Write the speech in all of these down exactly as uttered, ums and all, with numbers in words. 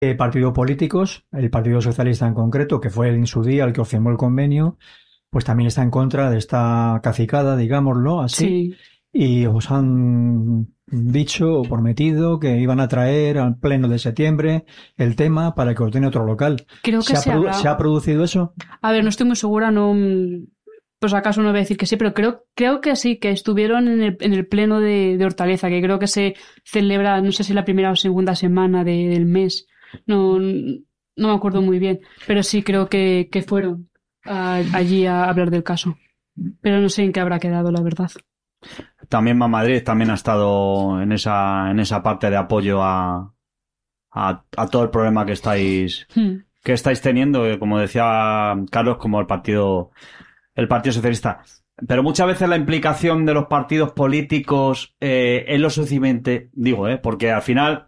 eh, partidos políticos, el Partido Socialista en concreto, que fue en su día el que firmó el convenio, pues también está en contra de esta cacicada, digámoslo así, Sí, y os han dicho o prometido que iban a traer al pleno de septiembre el tema para que ordene otro local. creo que ¿Se ha, se produ- habla. ¿se ha producido eso? A ver, no estoy muy segura, no. mm, Pues acaso no voy a decir que sí, pero creo, creo que sí, que estuvieron en el, en el pleno de, de Hortaleza, que creo que se celebra, no sé si la primera o segunda semana de- del mes. No, no me acuerdo muy bien, pero sí creo que, que fueron a- allí a hablar del caso. Pero no sé en qué habrá quedado, la verdad. También Ma Madrid también ha estado en esa, en esa parte de apoyo a, a, a todo el problema que estáis, Hmm. que estáis teniendo, eh, como decía Carlos, como el partido, el Partido Socialista. Pero muchas veces la implicación de los partidos políticos eh, es lo suficiente, digo, eh, porque al final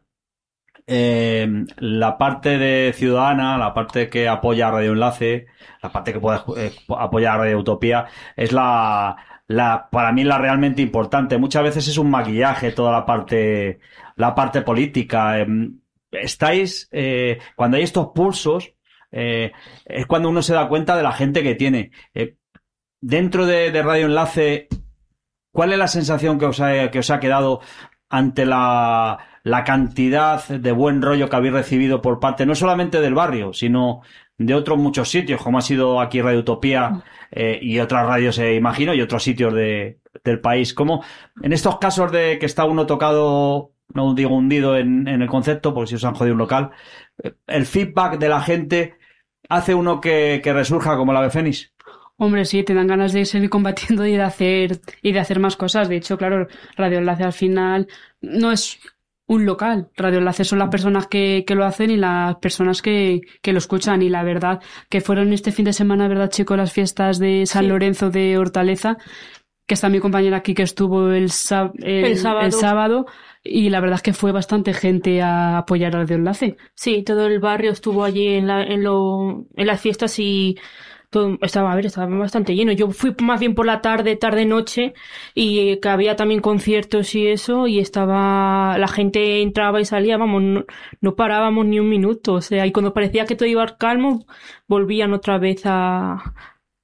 eh, la parte de Ciudadana, la parte que apoya a Radio Enlace, la parte que puede eh, apoyar a Radio Utopía, es la, la, para mí la realmente importante. Muchas veces es un maquillaje toda la parte, la parte política. Eh, estáis, eh, cuando hay estos pulsos, eh, es cuando uno se da cuenta de la gente que tiene. Eh, dentro de, de Radio Enlace, ¿cuál es la sensación que os ha, que os ha quedado ante la, la cantidad de buen rollo que habéis recibido por parte no solamente del barrio, sino de otros muchos sitios, como ha sido aquí Radio Utopía eh, y otras radios, eh, imagino, y otros sitios de, del país? ¿Cómo en estos casos de que está uno tocado, no digo hundido en, en el concepto, porque si os han jodido un local, eh, el feedback de la gente hace uno que, que resurja como la ave fénix? Hombre, sí, te dan ganas de seguir combatiendo y de hacer, y de hacer más cosas. De hecho, claro, Radio Enlace al final no es un local. Radio Enlace son las personas que, que lo hacen y las personas que, que lo escuchan. Y la verdad, que fueron este fin de semana, ¿verdad, chicos? Las fiestas de San Sí. Lorenzo de Hortaleza, que está mi compañera aquí que estuvo el, sá- el, El sábado. el sábado. Y la verdad es que fue bastante gente a apoyar a Radio Enlace. Sí, todo el barrio estuvo allí en, la, en, lo, en las fiestas y todo, estaba, a ver, estaba bastante lleno. Yo fui más bien por la tarde, tarde-noche, y que había también conciertos y eso, y estaba, la gente entraba y salía, vamos, no, no parábamos ni un minuto. O sea, y cuando parecía que todo iba calmo, volvían otra vez a,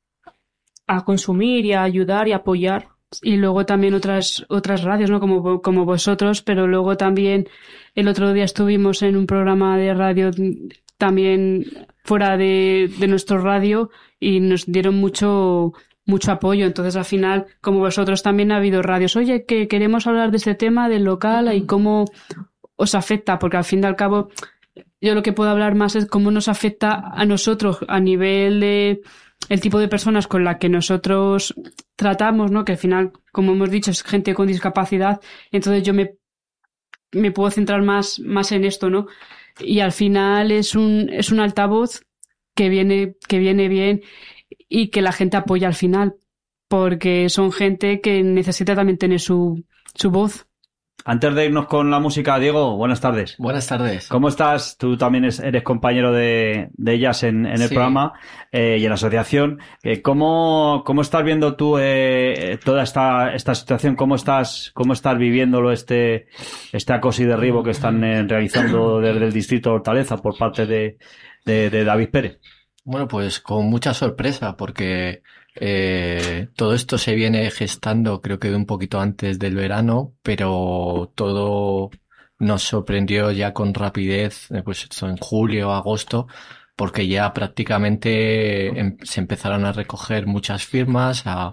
a consumir y a ayudar y a apoyar. Y luego también otras otras radios, ¿no? Como, vo- como vosotros, pero luego también el otro día estuvimos en un programa de radio mm, también fuera de, de nuestro radio y nos dieron mucho mucho apoyo. Entonces, al final, como vosotros también ha habido radios, oye, que queremos hablar de este tema del local y cómo os afecta, porque al fin y al cabo yo lo que puedo hablar más es cómo nos afecta a nosotros a nivel de el tipo de personas con la que nosotros tratamos, ¿no? Que al final, como hemos dicho, es gente con discapacidad. Entonces yo me, me puedo centrar más, más en esto, ¿no? Y al final es un, es un altavoz que viene, que viene bien y que la gente apoya al final, porque son gente que necesita también tener su, su voz. Antes de irnos con la música, Diego, buenas tardes. Buenas tardes. ¿Cómo estás? Tú también es- eres compañero de, de ellas en, en el Sí. programa eh, y en la asociación. Eh, ¿cómo, ¿Cómo estás viendo tú eh, toda esta, esta situación? ¿Cómo estás, cómo estás viviéndolo este, este acoso y derribo que están eh, realizando desde el distrito de Hortaleza por parte de, de, de David Pérez? Bueno, pues con mucha sorpresa porque eh, todo esto se viene gestando creo que un poquito antes del verano, pero todo nos sorprendió ya con rapidez, eh, pues esto en julio, agosto, porque ya prácticamente em- se empezaron a recoger muchas firmas, a,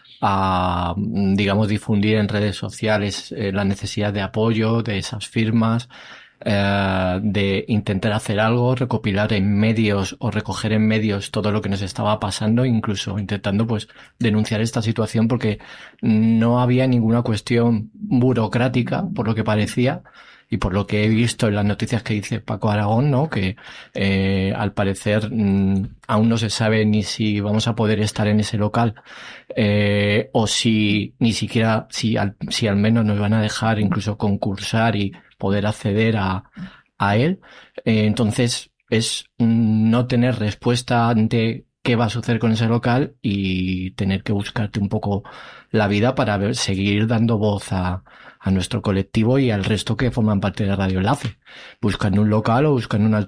a mm, digamos, difundir en redes sociales eh, la necesidad de apoyo de esas firmas, eh, de intentar hacer algo, recopilar en medios o recoger en medios todo lo que nos estaba pasando, incluso intentando pues denunciar esta situación porque no había ninguna cuestión burocrática, por lo que parecía, y por lo que he visto en las noticias que dice Paco Aragón, ¿no? Que eh, al parecer mmm, aún no se sabe ni si vamos a poder estar en ese local eh, o si ni siquiera, si al, si al menos nos van a dejar incluso concursar y poder acceder a, a él. Eh, entonces es mm, no tener respuesta ante qué va a suceder con ese local y tener que buscarte un poco la vida para ver, seguir dando voz a, a nuestro colectivo y al resto que forman parte de Radio Enlace, buscando un local o buscando una